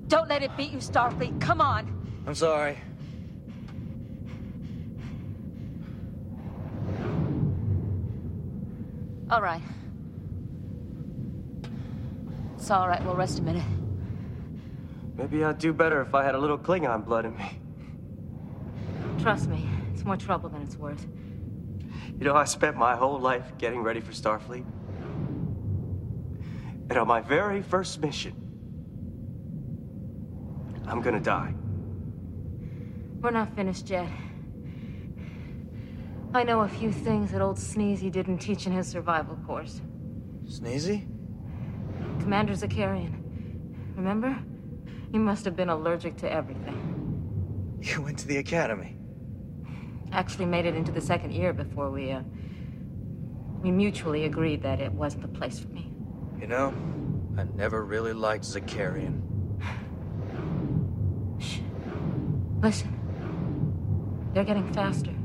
Don't let it beat you, Starfleet. Come on. I'm sorry. All right. It's all right. We'll rest a minute. Maybe I'd do better if I had a little Klingon blood in me. Trust me, it's more trouble than it's worth. You know, I spent my whole life getting ready for Starfleet. And on my very first mission, I'm gonna die. We're not finished yet. I know a few things that old Sneezy didn't teach in his survival course. Sneezy? Commander Zakarian. Remember? You must have been allergic to everything. You went to the academy. Actually made it into the second year before we mutually agreed that it wasn't the place for me. You know, I never really liked Zakarian. Shh. Listen. They're getting faster.